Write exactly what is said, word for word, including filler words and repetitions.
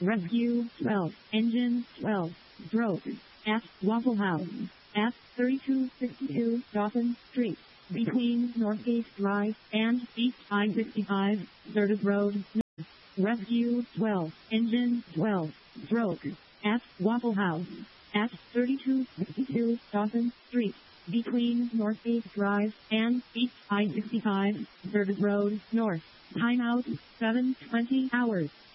Rescue twelve, Engine twelve, broke at Waffle House at thirty-two sixty-two Dawson Street, between Northgate Drive and East I sixty-five, Curtis Road. Rescue twelve, Engine twelve, broke at Waffle House at thirty-two sixty-two Dawson Street, between Northgate Drive and East I sixty-five, Curtis Road North. Timeout seven twenty hours.